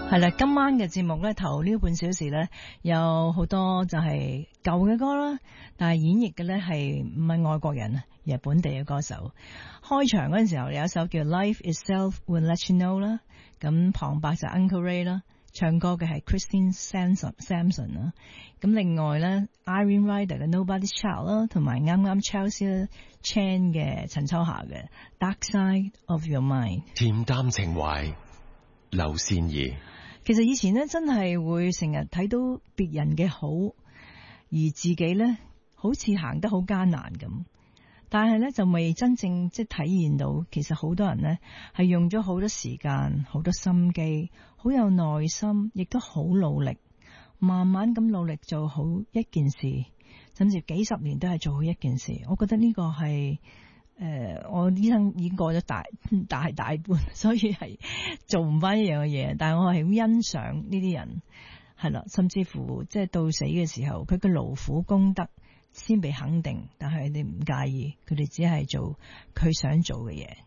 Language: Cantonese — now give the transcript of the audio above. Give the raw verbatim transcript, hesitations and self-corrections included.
係啦，今晚嘅節目咧，頭呢半小時咧，有好多就係舊嘅歌啦，但係演繹嘅咧係唔係外國人啊，而係本地嘅歌手。開場嗰陣時候有一首叫 Life Itself Will Let You Know 啦，咁旁白就 Uncle Ray 啦，唱歌嘅係 Christine Sampson 啦，咁另外咧 Irene Rider 嘅 Nobody's Child 啦，同埋啱啱 Chelsea Chan 嘅陳秋霞嘅 Dark Side of Your Mind。 恬淡情懷，劉善儀。 其實以前咧真係會成日睇到別人嘅好，而自己咧好似行得好艱難咁，但係咧就未真正即係體現到，其實好多人咧係用咗好多時間、好多心機、好有耐心，亦都好努力，慢慢咁努力做好一件事，甚至幾十年都係做好一件事。我覺得呢個係。誒、呃，我醫生已經過咗大大大半，所以係做唔翻一樣嘅嘢。但係我係好欣賞呢啲人，係啦，甚至乎即係到死嘅時候，佢嘅勞苦功德先被肯定，但係你唔介意，佢哋只係做佢想做嘅嘢。